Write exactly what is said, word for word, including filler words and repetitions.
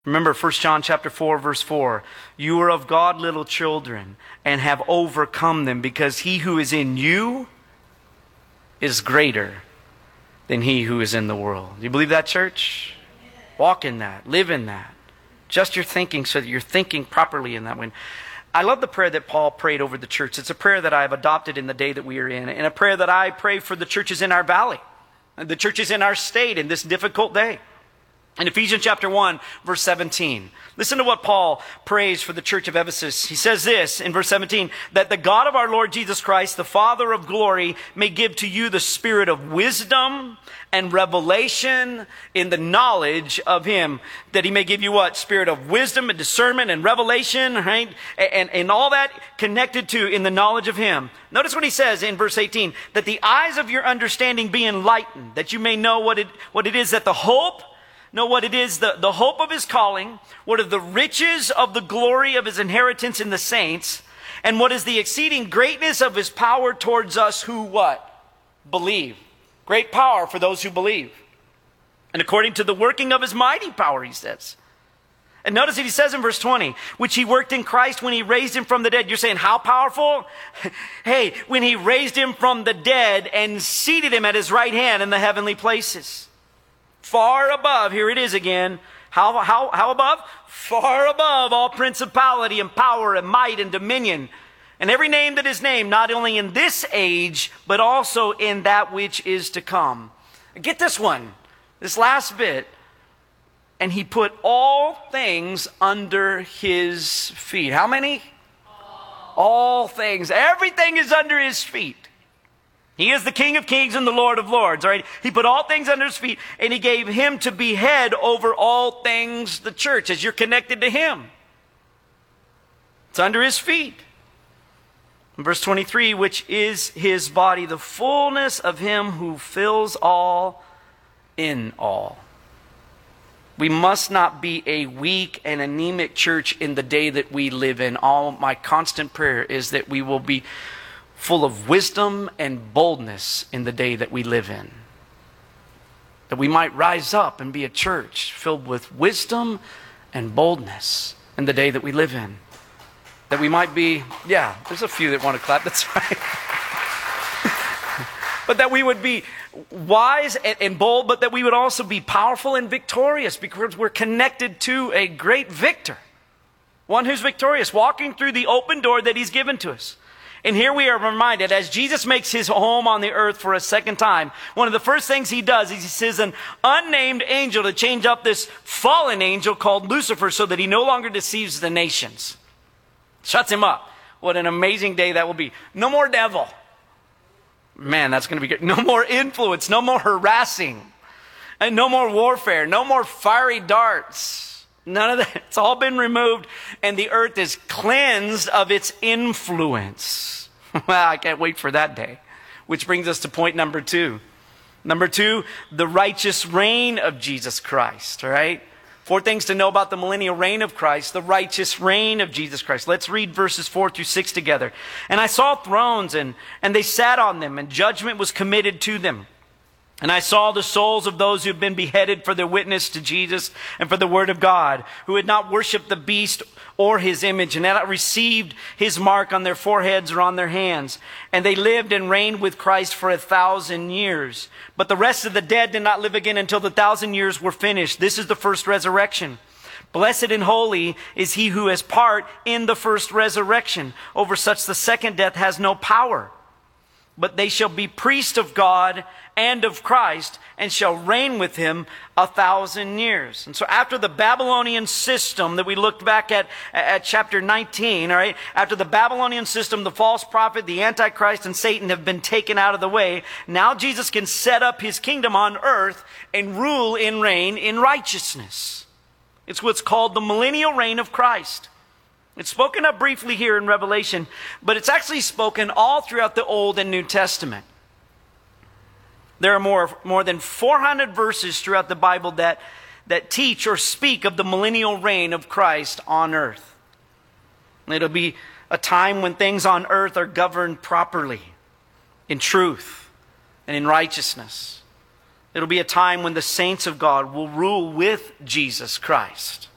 Remember First John chapter four, verse four. You are of God, little children, and have overcome them, because he who is in you is greater than he who is in the world. Do you believe that, church? Walk in that. Live in that. Just your thinking so that you're thinking properly in that way. I love the prayer that Paul prayed over the church. It's a prayer that I have adopted in the day that we are in, and a prayer that I pray for the churches in our valley, and the churches in our state in this difficult day. In Ephesians chapter one, verse seventeen, listen to what Paul prays for the church of Ephesus. He says this in verse seventeen, that the God of our Lord Jesus Christ, the Father of glory, may give to you the spirit of wisdom and revelation in the knowledge of him. That he may give you what? Spirit of wisdom and discernment and revelation, right? And, and all that connected to in the knowledge of him. Notice what he says in verse eighteen, that the eyes of your understanding be enlightened, that you may know what it, what it is that the hope Know what it is, the, the hope of his calling, what are the riches of the glory of his inheritance in the saints, and what is the exceeding greatness of his power towards us who what? Believe. Great power for those who believe. And according to the working of his mighty power, he says. And notice that he says in verse twenty, which he worked in Christ when he raised him from the dead. You're saying, how powerful? Hey, when he raised him from the dead and seated him at his right hand in the heavenly places. Far above, here it is again. How, how, how above? Far above all principality and power and might and dominion. And every name that is named, not only in this age, but also in that which is to come. Get this one, this last bit. And he put all things under his feet. How many? All, all things. Everything is under his feet. He is the King of kings and the Lord of lords, all right? He put all things under his feet, and he gave him to be head over all things, the church, as you're connected to him. It's under his feet. In verse twenty-three, which is his body, the fullness of him who fills all in all. We must not be a weak and anemic church in the day that we live in. All my constant prayer is that we will be full of wisdom and boldness in the day that we live in. That we might rise up and be a church filled with wisdom and boldness in the day that we live in. That we might be, yeah, there's a few that want to clap, that's right. But that we would be wise and, and bold, but that we would also be powerful and victorious, because we're connected to a great victor. One who's victorious, walking through the open door that he's given to us. And here we are reminded, as Jesus makes his home on the earth for a second time, one of the first things he does is he sends an unnamed angel to change up this fallen angel called Lucifer so that he no longer deceives the nations. Shuts him up. What an amazing day that will be. No more devil. Man, that's going to be good. No more influence. No more harassing. And no more warfare. No more fiery darts. None of that. It's all been removed, and the earth is cleansed of its influence. Well, I can't wait for that day. Which brings us to point number two. Number two, the righteous reign of Jesus Christ. All right? Four things to know about the millennial reign of Christ, the righteous reign of Jesus Christ. Let's read verses four through six together. And I saw thrones, and, and they sat on them, and judgment was committed to them. And I saw the souls of those who had been beheaded for their witness to Jesus and for the word of God, who had not worshipped the beast or his image, and had not received his mark on their foreheads or on their hands. And they lived and reigned with Christ for a thousand years. But the rest of the dead did not live again until the thousand years were finished. This is the first resurrection. Blessed and holy is he who has part in the first resurrection. Over such the second death has no power. But they shall be priests of God and of Christ, and shall reign with him a thousand years. And so after the Babylonian system that we looked back at, at chapter nineteen, all right, after the Babylonian system, the false prophet, the Antichrist, and Satan have been taken out of the way, now Jesus can set up his kingdom on earth and rule and reign in righteousness. It's what's called the millennial reign of Christ. It's spoken of briefly here in Revelation, but it's actually spoken all throughout the Old and New Testament. There are more, more than four hundred verses throughout the Bible that, that teach or speak of the millennial reign of Christ on earth. It'll be a time when things on earth are governed properly, in truth and in righteousness. It'll be a time when the saints of God will rule with Jesus Christ.